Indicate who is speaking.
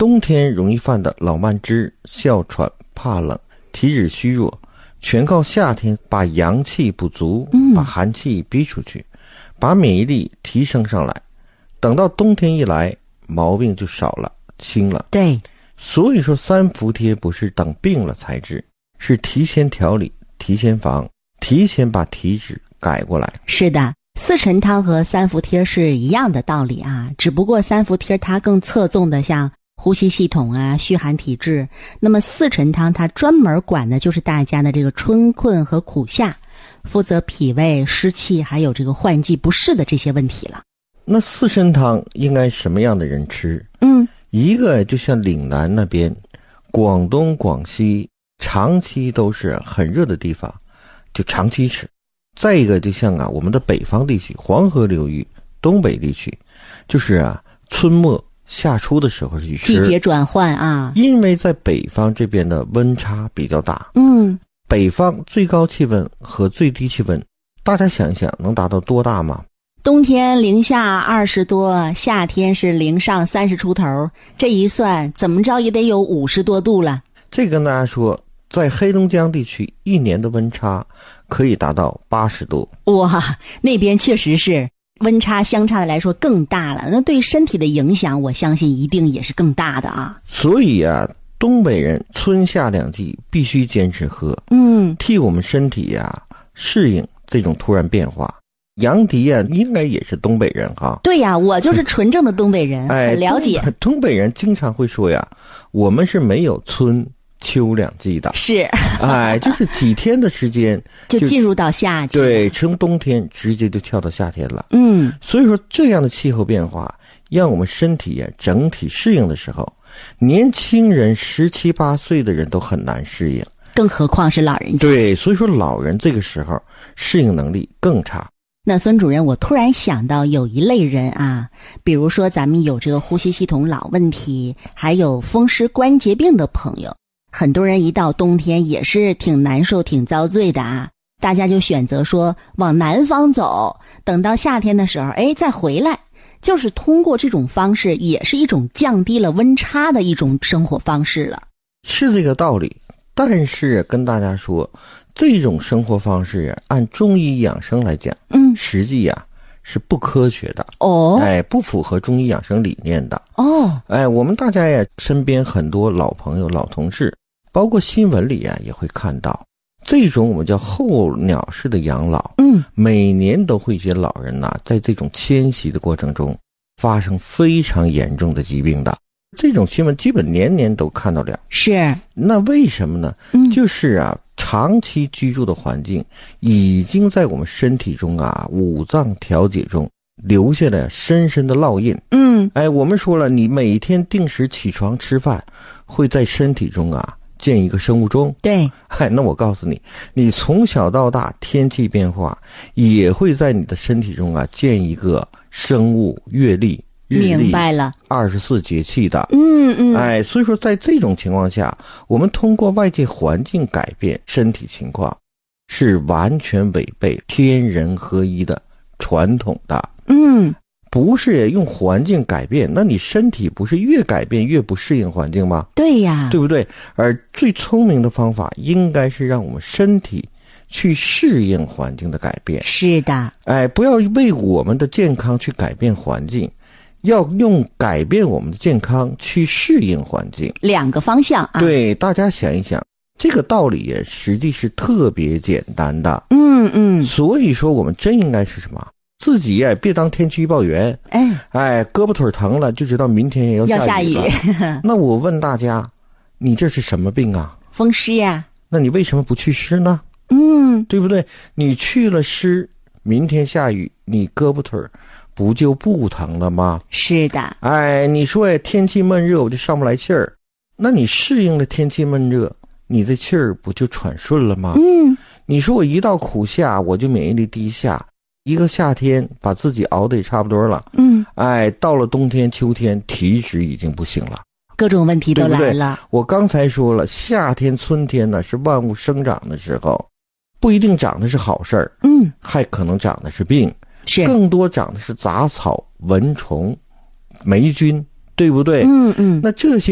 Speaker 1: 冬天容易犯的老慢支、哮喘、怕冷、体质虚弱，全靠夏天把阳气补足，把寒气逼出去，把免疫力提升上来。等到冬天一来，毛病就少了，轻了。
Speaker 2: 对，
Speaker 1: 所以说三伏贴不是等病了才治，是提前调理、提前防、提前把体质改过来。
Speaker 2: 是的，四神汤和三伏贴是一样的道理啊，只不过三伏贴它更侧重的像呼吸系统啊、虚寒体质，那么四神汤它专门管的就是大家的这个春困和苦夏，负责脾胃、湿气还有这个换季不适的这些问题了。
Speaker 1: 那四神汤应该什么样的人吃？一个就像岭南那边，广东、广西长期都是很热的地方，就长期吃。再一个就像我们的北方地区，黄河流域、东北地区，就是春末夏初的时候去吃，
Speaker 2: 季节转换啊。
Speaker 1: 因为在北方这边的温差比较大，北方最高气温和最低气温，大家想一想能达到多大吗？
Speaker 2: 冬天零下20多，夏天是零上30出头，这一算怎么着也得有50多度了。
Speaker 1: 这跟大家说，在黑龙江地区一年的温差可以达到80度。
Speaker 2: 哇，那边确实是温差相差的来说更大了，那对身体的影响我相信一定也是更大的啊。
Speaker 1: 所以东北人春夏两季必须坚持喝，替我们身体适应这种突然变化。杨迪应该也是东北人哈。
Speaker 2: 对呀，我就是纯正的东北人，很了解。
Speaker 1: 东北人经常会说我们是没有春秋两季的，
Speaker 2: 是，
Speaker 1: 就是几天的时间
Speaker 2: 就进入到夏季，
Speaker 1: 对，从冬天直接就跳到夏天了。所以说这样的气候变化，让我们身体整体适应的时候，年轻人17、18岁的人都很难适应，
Speaker 2: 更何况是老人家。
Speaker 1: 对，所以说老人这个时候适应能力更差。
Speaker 2: 那孙主任，我突然想到有一类人比如说咱们有这个呼吸系统老问题，还有风湿关节病的朋友，很多人一到冬天也是挺难受、挺遭罪的大家就选择说往南方走，等到夏天的时候再回来，就是通过这种方式也是一种降低了温差的一种生活方式了。
Speaker 1: 是这个道理，但是跟大家说，这种生活方式按中医养生来讲，实际是不科学的不符合中医养生理念的我们大家身边很多老朋友、老同事，包括新闻里也会看到这种我们叫候鸟式的养老。每年都会有些老人在这种迁徙的过程中发生非常严重的疾病的。这种新闻基本年年都看到了。
Speaker 2: 是，
Speaker 1: 那为什么呢？就是长期居住的环境已经在我们身体中五脏调节中留下了深深的烙印。我们说了，你每天定时起床吃饭，会在身体中建一个生物钟。
Speaker 2: 对，
Speaker 1: 那我告诉你，你从小到大天气变化也会在你的身体中建一个生物月历。
Speaker 2: 明白了
Speaker 1: ，24节气的。所以说在这种情况下，我们通过外界环境改变身体情况，是完全违背天人合一的传统的。不是用环境改变，那你身体不是越改变越不适应环境吗？
Speaker 2: 对呀，
Speaker 1: 对不对？而最聪明的方法应该是让我们身体去适应环境的改变。
Speaker 2: 是的，
Speaker 1: 不要为我们的健康去改变环境，要用改变我们的健康去适应环境，
Speaker 2: 两个方向
Speaker 1: 对，大家想一想，这个道理实际是特别简单的。所以说我们真应该是什么？自己别当天气预报员，胳膊腿疼了就知道明天也要下雨了。那我问大家，你这是什么病
Speaker 2: 风湿呀。
Speaker 1: 那你为什么不去湿呢？对不对？你去了湿，明天下雨，你胳膊腿不就不疼了吗？
Speaker 2: 是的。
Speaker 1: 你说天气闷热我就上不来气儿，那你适应了天气闷热，你的气儿不就喘顺了吗？你说我一到苦夏我就免疫力低下，一个夏天把自己熬得也差不多了，到了冬天秋天体质已经不行了，
Speaker 2: 各种问题都来了，对不对？
Speaker 1: 我刚才说了，夏天春天是万物生长的时候，不一定长的是好事儿，还可能长的是病，更多长的是杂草、蚊虫、霉菌，对不对？那这些